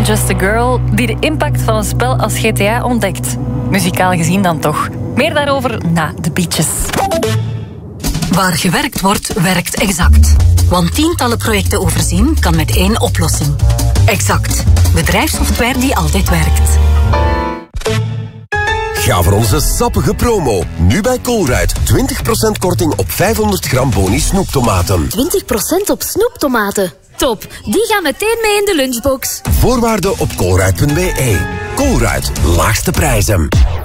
Just a Girl die de impact van een spel als GTA ontdekt. Muzikaal gezien dan toch. Meer daarover na de beatjes. Waar gewerkt wordt, werkt Exact. Want tientallen projecten overzien kan met één oplossing. Exact. Bedrijfssoftware die altijd werkt. Ga voor onze sappige promo. Nu bij Colruyt. 20% korting op 500 gram Boni snoeptomaten. 20% op snoeptomaten. Top, die gaan meteen mee in de lunchbox. Voorwaarden op colruyt.be. Colruyt, laagste prijzen.